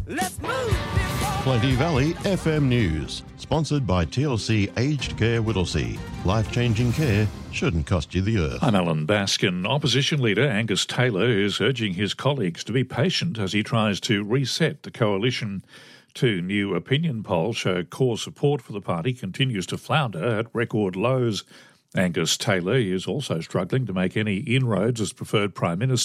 Plenty Valley FM News. Sponsored by TLC Aged Care Whittlesea. Life-changing care shouldn't cost you the earth. I'm Alan Baskin. Opposition leader Angus Taylor is urging his colleagues to be patient as he tries to reset the coalition. Two new opinion polls show core support for the party continues to flounder at record lows. Angus Taylor is also struggling to make any inroads as preferred Prime Minister.